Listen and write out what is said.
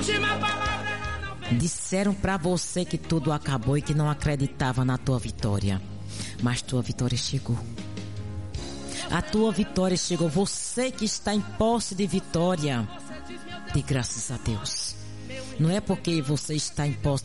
Disseram pra você que tudo acabou e que não acreditava na tua vitória. Mas tua vitória chegou. A tua vitória chegou. Você que está em posse de vitória, dê graças a Deus. Não é porque você está em posse